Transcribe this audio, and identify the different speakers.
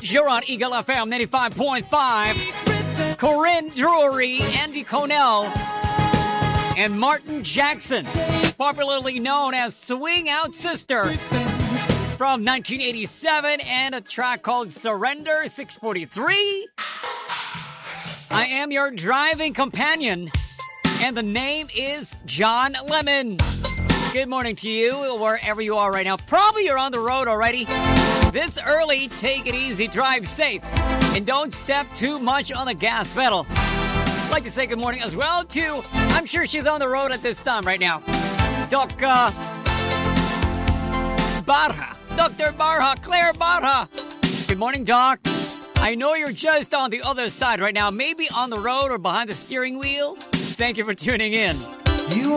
Speaker 1: You're on Eagle FM 95.5. Corinne Drury, Andy Connell, and Martin Jackson, popularly known as Swing Out Sister, from 1987, and a track called Surrender, 6:43. I am your driving companion, and the name is John Lemon. Good morning to you, wherever you are right now. Probably you're on the road already. This early, take it easy, drive safe, and don't step too much on the gas pedal. I'd like to say good morning as well to, I'm sure she's on the road at this time right now, Doc Barha. Dr. Barha, Claire Barha. Good morning, Doc. I know you're just on the other side right now, maybe on the road or behind the steering wheel. Thank you for tuning in.
Speaker 2: You